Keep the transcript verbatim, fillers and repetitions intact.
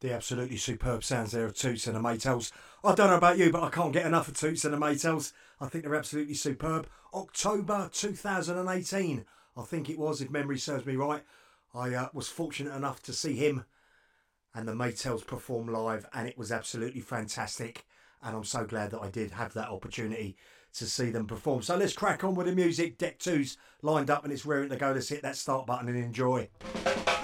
The absolutely superb sounds there of Toots and the Maytals. I don't know about you, but I can't get enough of Toots and the Maytals. I think they're absolutely superb. October two thousand eighteen, I think it was, if memory serves me right. I uh, was fortunate enough to see him and the Maytals perform live, and it was absolutely fantastic. And I'm so glad that I did have that opportunity to see them perform. So let's crack on with the music. Deck two's lined up and it's rearing to go. Let's hit that start button and enjoy.